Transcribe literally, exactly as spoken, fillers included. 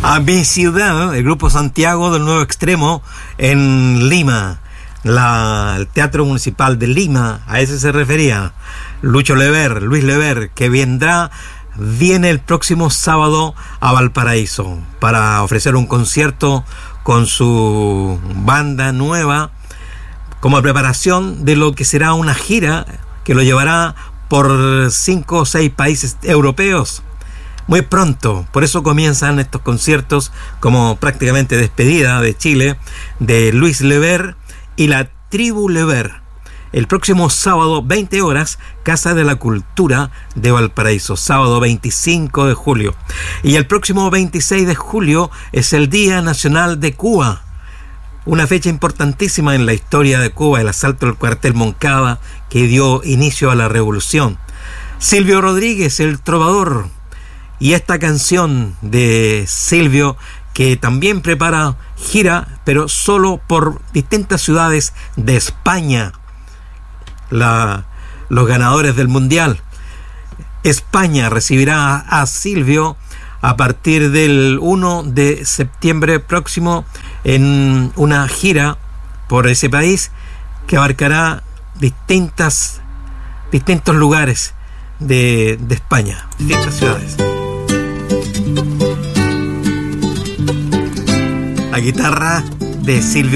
a mi ciudad, el Grupo Santiago del Nuevo Extremo en Lima, la, el Teatro Municipal de Lima, a ese se refería Lucho Lever, Luis Lever, que vendrá, viene el próximo sábado a Valparaíso para ofrecer un concierto con su banda nueva como preparación de lo que será una gira que lo llevará por cinco o seis países europeos muy pronto. Por eso comienzan estos conciertos como prácticamente despedida de Chile de Luis Lever y la Tribu Lever. El próximo sábado, veinte horas, Casa de la Cultura de Valparaíso, sábado veinticinco de julio. Y el próximo veintiséis de julio es el Día Nacional de Cuba, una fecha importantísima en la historia de Cuba, el asalto al cuartel Moncada que dio inicio a la revolución. Silvio Rodríguez, el trovador, y esta canción de Silvio, que también prepara gira, pero solo por distintas ciudades de España. La, los ganadores del Mundial. España recibirá a Silvio a partir del primero de septiembre próximo en una gira por ese país que abarcará distintas, distintos lugares de, de España, distintas ciudades. La guitarra de Silvio